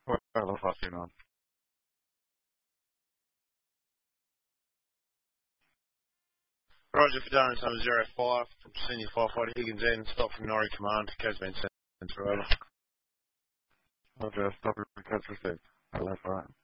Where the fuck you know? Roger for Darren, number 05 from Senior Firefighter Higgins End, stop from Norrie Command, has been sent through. Roger, stop your catch received. Hello, right.